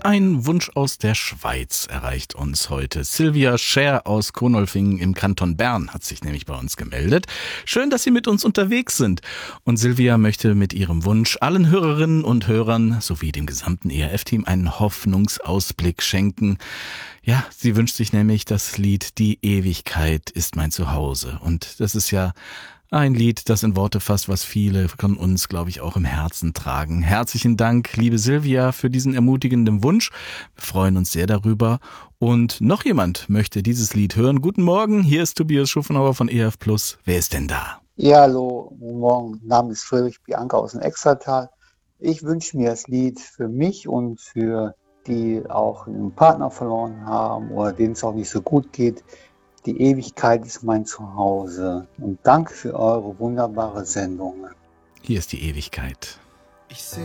ein Wunsch aus der Schweiz erreicht uns heute. Sylvia Scher aus Kronolfingen im Kanton Bern hat sich nämlich bei uns gemeldet. Schön, dass Sie mit uns unterwegs sind. Und Sylvia möchte mit ihrem Wunsch allen Hörerinnen und Hörern sowie dem gesamten ERF-Team einen Hoffnungsausblick schenken. Ja, sie wünscht sich nämlich das Lied Die Ewigkeit ist mein Zuhause. Und das ist ja ein Lied, das in Worte fasst, was viele von uns, glaube ich, auch im Herzen tragen. Herzlichen Dank, liebe Sylvia, für diesen ermutigenden Wunsch. Wir freuen uns sehr darüber. Und noch jemand möchte dieses Lied hören. Guten Morgen, hier ist Tobias Schuffenauer von ERF Plus. Wer ist denn da? Ja, hallo, guten Morgen. Mein Name ist Friedrich Bianca aus dem Extratal. Ich wünsche mir das Lied für mich und für die auch einen Partner verloren haben oder denen es auch nicht so gut geht. Die Ewigkeit ist mein Zuhause. Und danke für eure wunderbare Sendung. Hier ist die Ewigkeit. Ich